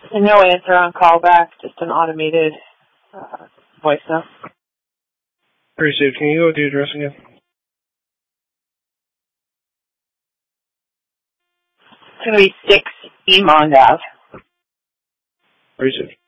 And no answer on callback, just an automated voicemail. Received. Can you go with the address again? It's going to be 6 Emond Ave. Received.